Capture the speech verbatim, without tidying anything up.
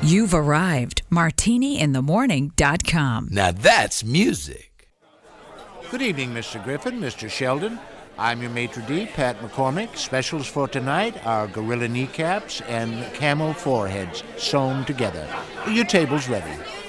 You've arrived. martini in the morning dot com. Now that's music. Good evening, Mister Griffin, Mister Sheldon. I'm your maitre d', Pat McCormick. Specials for tonight are gorilla kneecaps and camel foreheads sewn together. Your table's ready.